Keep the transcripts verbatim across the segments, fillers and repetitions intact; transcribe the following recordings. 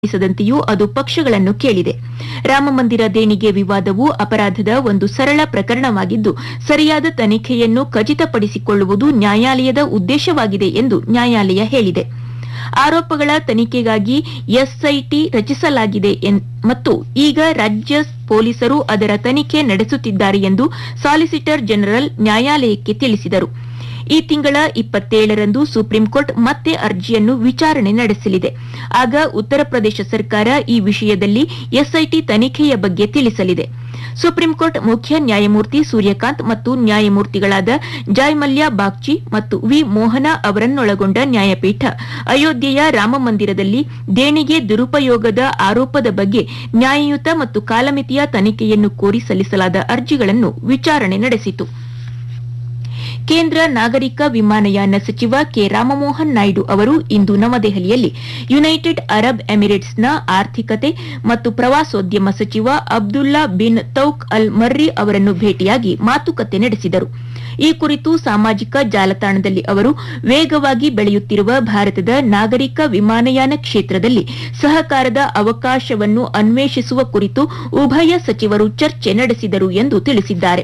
ದಂತೆಯೂ ಅದು ಪಕ್ಷಗಳನ್ನು ಕೇಳಿದೆ. ರಾಮಮಂದಿರ ದೇಣಿಗೆ ವಿವಾದವು ಅಪರಾಧದ ಒಂದು ಸರಳ ಪ್ರಕರಣವಾಗಿದ್ದು, ಸರಿಯಾದ ತನಿಖೆಯನ್ನು ಖಚಿತಪಡಿಸಿಕೊಳ್ಳುವುದು ನ್ಯಾಯಾಲಯದ ಉದ್ದೇಶವಾಗಿದೆ ಎಂದು ನ್ಯಾಯಾಲಯ ಹೇಳಿದೆ. ಆರೋಪಗಳ ತನಿಖೆಗಾಗಿ ಎಸ್ಐಟಿ ರಚಿಸಲಾಗಿದೆ ಮತ್ತು ಈಗ ರಾಜ್ಯ ಪೊಲೀಸರು ಅದರ ತನಿಖೆ ನಡೆಸುತ್ತಿದ್ದಾರೆ ಎಂದು ಸಾಲಿಸಿಟರ್ ಜನರಲ್ ನ್ಯಾಯಾಲಯಕ್ಕೆ ತಿಳಿಸಿದರು. ಈ ತಿಂಗಳ ಇಪ್ಪತ್ತೇಳರಂದು ಸುಪ್ರೀಂಕೋರ್ಟ್ ಮತ್ತೆ ಅರ್ಜಿಯನ್ನು ವಿಚಾರಣೆ ನಡೆಸಲಿದೆ. ಆಗ ಉತ್ತರ ಪ್ರದೇಶ ಸರ್ಕಾರ ಈ ವಿಷಯದಲ್ಲಿ ಎಸ್ಐಟಿ ತನಿಖೆಯ ಬಗ್ಗೆ ತಿಳಿಸಲಿದೆ. ಸುಪ್ರೀಂಕೋರ್ಟ್ ಮುಖ್ಯ ನ್ಯಾಯಮೂರ್ತಿ ಸೂರ್ಯಕಾಂತ್ ಮತ್ತು ನ್ಯಾಯಮೂರ್ತಿಗಳಾದ ಜಯಮಲ್ಯ ಬಾಗ್ಚಿ ಮತ್ತು ವಿ ಮೋಹನ ಅವರನ್ನೊಳಗೊಂಡ ನ್ಯಾಯಪೀಠ ಅಯೋಧ್ಯೆಯ ರಾಮಮಂದಿರದಲ್ಲಿ ದೇಣಿಗೆ ದುರುಪಯೋಗದ ಆರೋಪದ ಬಗ್ಗೆ ನ್ಯಾಯಯುತ ಮತ್ತು ಕಾಲಮಿತಿಯ ತನಿಖೆಯನ್ನು ಕೋರಿ ಸಲ್ಲಿಸಲಾದ ಅರ್ಜಿಗಳನ್ನು ವಿಚಾರಣೆ ನಡೆಸಿತು. ಕೇಂದ್ರ ನಾಗರಿಕ ವಿಮಾನಯಾನ ಸಚಿವ ಕೆ ರಾಮಮೋಹನ್ ನಾಯ್ಡು ಅವರು ಇಂದು ನವದೆಹಲಿಯಲ್ಲಿ ಯುನೈಟೆಡ್ ಅರಬ್ ಎಮಿರೇಟ್ಸ್ನ ಆರ್ಥಿಕತೆ ಮತ್ತು ಪ್ರವಾಸೋದ್ಯಮ ಸಚಿವ ಅಬ್ದುಲ್ಲಾ ಬಿನ್ ತೌಕ್ ಅಲ್ ಮರ್ರಿ ಅವರನ್ನು ಭೇಟಿಯಾಗಿ ಮಾತುಕತೆ ನಡೆಸಿದರು. ಈ ಕುರಿತು ಸಾಮಾಜಿಕ ಜಾಲತಾಣದಲ್ಲಿ ಅವರು ವೇಗವಾಗಿ ಬೆಳೆಯುತ್ತಿರುವ ಭಾರತದ ನಾಗರಿಕ ವಿಮಾನಯಾನ ಕ್ಷೇತ್ರದಲ್ಲಿ ಸಹಕಾರದ ಅವಕಾಶವನ್ನು ಅನ್ವೇಷಿಸುವ ಕುರಿತು ಉಭಯ ಸಚಿವರು ಚರ್ಚೆ ನಡೆಸಿದರು ಎಂದು ತಿಳಿಸಿದ್ದಾರೆ.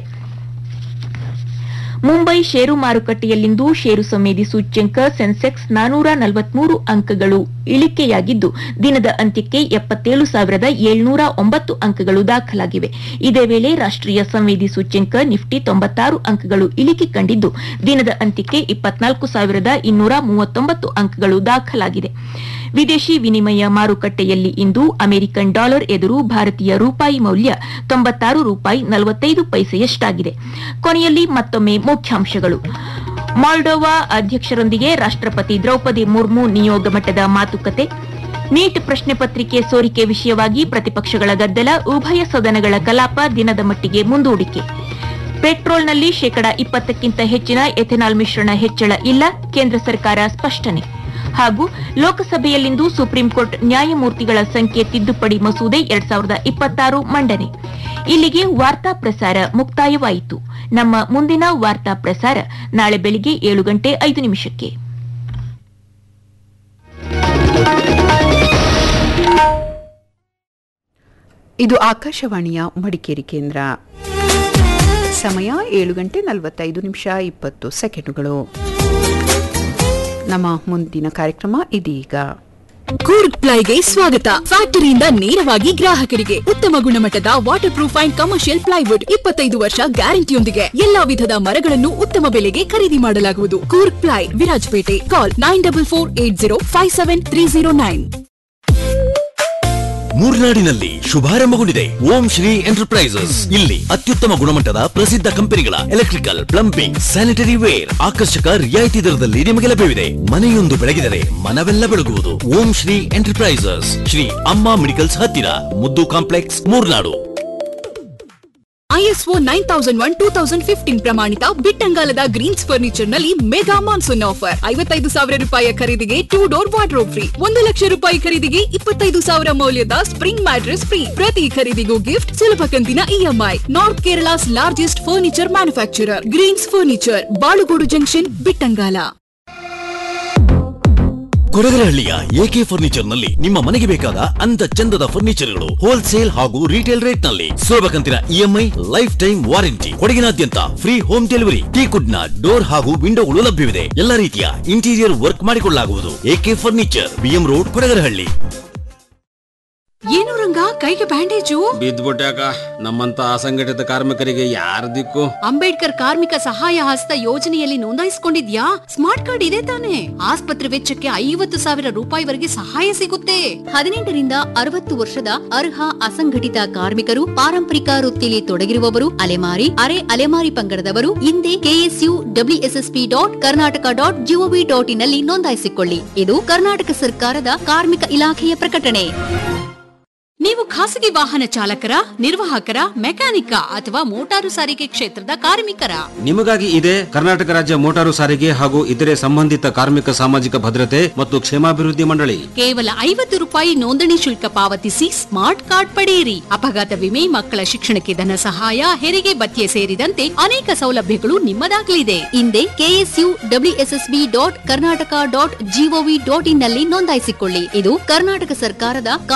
ಮುಂಬೈ ಷೇರು ಮಾರುಕಟ್ಟೆಯಲ್ಲಿಂದು ಷೇರು ಸಂವೇದಿ ಸೂಚ್ಯಂಕ ಸೆನ್ಸೆಕ್ಸ್ ನಾನೂರ ನಲವತ್ಮೂರು ಅಂಕಗಳು ಇಳಿಕೆಯಾಗಿದ್ದು, ದಿನದ ಅಂತ್ಯಕ್ಕೆ ಎಪ್ಪತ್ತೇಳು ಸಾವಿರದ ಏಳ್ನೂರ ಒಂಬತ್ತು ಅಂಕಗಳು ದಾಖಲಾಗಿವೆ. ಇದೇ ವೇಳೆ ರಾಷ್ಟೀಯ ಸಂವೇದಿ ಸೂಚ್ಯಂಕ ನಿಫ್ಟಿ ತೊಂಬತ್ತಾರು ಅಂಕಗಳು ಇಳಿಕೆ ಕಂಡಿದ್ದು, ದಿನದ ಅಂತ್ಯಕ್ಕೆ ಇಪ್ಪತ್ನಾಲ್ಕು ಸಾವಿರದ ಇನ್ನೂರ ಮೂವತ್ತೊಂಬತ್ತು ಅಂಕಗಳು ದಾಖಲಾಗಿದೆ. ವಿದೇಶಿ ವಿನಿಮಯ ಮಾರುಕಟ್ಟೆಯಲ್ಲಿ ಇಂದು ಅಮೆರಿಕನ್ ಡಾಲರ್ ಎದುರು ಭಾರತೀಯ ರೂಪಾಯಿ ಮೌಲ್ಯ ತೊಂಬತ್ತಾರು ರೂಪಾಯಿ ನಲವತ್ತೈದು ಪೈಸೆಯಷ್ಟಾಗಿದೆ. ಕೊನೆಯಲ್ಲಿ ಮತ್ತೊಮ್ಮೆ ಮುಖ್ಯಾಂಶಗಳು. ಮಾಲ್ಡೋವಾ ಅಧ್ಯಕ್ಷರೊಂದಿಗೆ ರಾಷ್ಟಪತಿ ದ್ರೌಪದಿ ಮುರ್ಮು ನಿಯೋಗ ಮಟ್ಟದ ಮಾತುಕತೆ. ನೀಟ್ ಪ್ರಶ್ನೆ ಪತ್ರಿಕೆ ಸೋರಿಕೆ ವಿಷಯವಾಗಿ ಪ್ರತಿಪಕ್ಷಗಳ ಗದ್ದಲ, ಉಭಯ ಸದನಗಳ ಕಲಾಪ ದಿನದ ಮಟ್ಟಿಗೆ ಮುಂದೂಡಿಕೆ. ಪೆಟ್ರೋಲ್ನಲ್ಲಿ ಶೇಕಡಾ ಇಪ್ಪತ್ತಕ್ಕಿಂತ ಹೆಚ್ಚಿನ ಎಥೆನಾಲ್ ಮಿಶ್ರಣ ಹೆಚ್ಚಳ ಇಲ್ಲ, ಕೇಂದ್ರ ಸರ್ಕಾರ ಸ್ಪಷ್ಟನೆ. ಹಾಗೂ ಲೋಕಸಭೆಯಲ್ಲಿಂದು ಸುಪ್ರೀಂಕೋರ್ಟ್ ನ್ಯಾಯಮೂರ್ತಿಗಳ ಸಂಖ್ಯೆ ತಿದ್ದುಪಡಿ ಮಸೂದೆ ಎರಡ್ ಸಾವಿರದ ಇಪ್ಪತ್ತಾರು ಮಂಡನೆ. ಇಲ್ಲಿಗೆ ವಾರ್ತಾ ಪ್ರಸಾರ ಮುಕ್ತಾಯವಾಯಿತು. ನಮ್ಮ ಮುಂದಿನ ವಾರ್ತಾ ಪ್ರಸಾರ ನಾಳೆ ಬೆಳಿಗ್ಗೆ ಏಳು ಗಂಟೆ ಐದು ನಿಮಿಷಕ್ಕೆ. ಇದು ಆಕಾಶವಾಣಿಯ ಮಡಿಕೇರಿ ಕೇಂದ್ರ. ಸಮಯ ಏಳು ಗಂಟೆ ನಲವತ್ತೈದು ನಿಮಿಷ ಇಪ್ಪತ್ತು ಸೆಕೆಂಡುಗಳು. ನಮ್ಮ ಮುಂದಿನ ಕಾರ್ಯಕ್ರಮ ಇದೀಗ. ಕೂರ್ಗ್ ಪ್ಲೈಗೆ ಸ್ವಾಗತ. ಫ್ಯಾಕ್ಟರಿಯಿಂದ ನೇರವಾಗಿ ಗ್ರಾಹಕರಿಗೆ ಉತ್ತಮ ಗುಣಮಟ್ಟದ water proof and commercial plywood, ಇಪ್ಪತ್ತೈದು ವರ್ಷ ಗ್ಯಾರಂಟಿಯೊಂದಿಗೆ ಎಲ್ಲಾ ವಿಧದ ಮರಗಳನ್ನು ಉತ್ತಮ ಬೆಲೆಗೆ ಖರೀದಿ ಮಾಡಲಾಗುವುದು. ಕೂರ್ಗ್ ಪ್ಲೈ, ವಿರಾಜಪೇಟೆ. ಕಾಲ್ nine double four eight zero five seven three zero nine. ಮೂರ್ನಾಡಿನಲ್ಲಿ ಶುಭಾರಂಭಗೊಂಡಿದೆ ಓಂ ಶ್ರೀ ಎಂಟರ್ಪ್ರೈಸಸ್. ಇಲ್ಲಿ ಅತ್ಯುತ್ತಮ ಗುಣಮಟ್ಟದ ಪ್ರಸಿದ್ಧ ಕಂಪನಿಗಳ ಎಲೆಕ್ಟ್ರಿಕಲ್, ಪ್ಲಂಬಿಂಗ್, ಸ್ಯಾನಿಟರಿ ವೇರ್ ಆಕರ್ಷಕ ರಿಯಾಯಿತಿ ದರದಲ್ಲಿ ನಿಮಗೆ ಲಭ್ಯವಿದೆ. ಮನೆಯೊಂದು ಬೆಳಗಿದರೆ ಮನವೆಲ್ಲ ಬೆಳಗುವುದು. ಓಂ ಶ್ರೀ ಎಂಟರ್ಪ್ರೈಸಸ್, ಶ್ರೀ ಅಮ್ಮ ಮೆಡಿಕಲ್ಸ್ ಹತ್ತಿರ, ಮುದ್ದು complex, Murnad. ISO nine thousand one two thousand fifteen ಪ್ರಮಾಣಿತ ಬಿಟ್ಟಂಗಾಲದ ಗ್ರೀನ್ಸ್ ಫರ್ನಿಚರ್ ನಲ್ಲಿ ಮೆಗಾ ಮಾನ್ಸೂನ್ ಆಫರ್. ಐವತ್ತೈದು ಸಾವಿರ ರೂಪಾಯಿಯ ಖರೀದಿಗೆ ಟೂ ಡೋರ್ ವಾರ್ಡ್ರೋಬ್ ಫ್ರೀ. ಒಂದು ಲಕ್ಷ ರೂಪಾಯಿ ಖರೀದಿಗೆ ಇಪ್ಪತ್ತೈದು ಸಾವಿರ ಮೌಲ್ಯದ ಸ್ಪ್ರಿಂಗ್ ಮ್ಯಾಟ್ರೆಸ್ ಫ್ರೀ. ಪ್ರತಿ ಖರೀದಿಗೂ ಗಿಫ್ಟ್, ಸುಲಭ ಕಂತಿನ EMI. North Kerala's largest furniture manufacturer Green's furniture, Balugodu junction, Bittangala. ಕೊಡಗರಹಳ್ಳಿಯ A K furniture ನಲ್ಲಿ ನಿಮ್ಮ ಮನೆಗೆ ಬೇಕಾದ ಅಂದ ಚಂದದ ಫರ್ನಿಚರ್ಗಳು ಹೋಲ್ಸೇಲ್ ಹಾಗೂ ರಿಟೇಲ್ ರೇಟ್ ನಲ್ಲಿ, ಸುಲಭ ಕಂತಿನ EMI, life time warranty. ಕೊಡಗಿನಾದ್ಯಂತ free home delivery. ಟೀಕುಡ್ ನ ಡೋರ್ ಹಾಗೂ ವಿಂಡೋಗಳು ಲಭ್ಯವಿದೆ. ಎಲ್ಲ ರೀತಿಯ ಇಂಟೀರಿಯರ್ ವರ್ಕ್ ಮಾಡಿಕೊಳ್ಳಲಾಗುವುದು. A K furniture, BM road, Kodagarahalli. ಏನು ರಂಗ, ಕೈಗೆ ಬ್ಯಾಂಡೇಜು? ಬಿದ್ದ್ಬಿಟ್ಟಾಕ. ನಮ್ಮಂತ ಅಸಂಘಟಿತ ಕಾರ್ಮಿಕರಿಗೆ ಯಾರ ದಿಕ್ಕು? ಅಂಬೇಡ್ಕರ್ ಕಾರ್ಮಿಕ ಸಹಾಯ ಹಸ್ತ ಯೋಜನೆಯಲ್ಲಿ ನೋಂದಾಯಿಸಿಕೊಂಡಿದ್ಯಾ? ಸ್ಮಾರ್ಟ್ ಕಾರ್ಡ್ ಇದೆ ತಾನೆ? ಆಸ್ಪತ್ರೆ ವೆಚ್ಚಕ್ಕೆ ಐವತ್ತು ಸಾವಿರ ರೂಪಾಯಿವರೆಗೆ ಸಹಾಯ ಸಿಗುತ್ತೆ. ಹದಿನೆಂಟರಿಂದ ಅರವತ್ತು ವರ್ಷದ ಅರ್ಹ ಅಸಂಘಟಿತ ಕಾರ್ಮಿಕರು, ಪಾರಂಪರಿಕ ವೃತ್ತಿಯಲ್ಲಿ ತೊಡಗಿರುವವರು, ಅಲೆಮಾರಿ, ಅರೆ ಅಲೆಮಾರಿ ಪಂಗಡದವರು ಹಿಂದೆ KSU WSSP dot Karnataka dot gov dot in ನಲ್ಲಿ ನೋಂದಾಯಿಸಿಕೊಳ್ಳಿ. ಇದು ಕರ್ನಾಟಕ ಸರ್ಕಾರದ ಕಾರ್ಮಿಕ ಇಲಾಖೆಯ ಪ್ರಕಟಣೆ. ನೀವು ಖಾಸಗಿ ವಾಹನ ಚಾಲಕರ, ನಿರ್ವಾಹಕರ, ಮೆಕ್ಯಾನಿಕ ಅಥವಾ ಮೋಟಾರು ಸಾರಿಗೆ ಕ್ಷೇತ್ರದ ಕಾರ್ಮಿಕರ? ನಿಮಗಾಗಿ ಇದೆ ಕರ್ನಾಟಕ ರಾಜ್ಯ ಮೋಟಾರು ಸಾರಿಗೆ ಹಾಗೂ ಇತರೆ ಸಂಬಂಧಿತ ಕಾರ್ಮಿಕ ಸಾಮಾಜಿಕ ಭದ್ರತೆ ಮತ್ತು ಕ್ಷೇಮಾಭಿವೃದ್ಧಿ ಮಂಡಳಿ. ಕೇವಲ ಐವತ್ತು ರೂಪಾಯಿ ನೋಂದಣಿ ಶುಲ್ಕ ಪಾವತಿಸಿ ಸ್ಮಾರ್ಟ್ ಕಾರ್ಡ್ ಪಡೆಯಿರಿ. ಅಪಘಾತ ವಿಮೆ, ಮಕ್ಕಳ ಶಿಕ್ಷಣಕ್ಕೆ ಧನ ಸಹಾಯ, ಹೆರಿಗೆ ಭತ್ಯೆ ಸೇರಿದಂತೆ ಅನೇಕ ಸೌಲಭ್ಯಗಳು ನಿಮ್ಮದಾಗಲಿದೆ. ಹಿಂದೆ KSU WSSB dot Karnataka dot gov dot in ನಲ್ಲಿ ನೋಂದಾಯಿಸಿಕೊಳ್ಳಿ. ಇದು ಕರ್ನಾಟಕ ಸರ್ಕಾರದ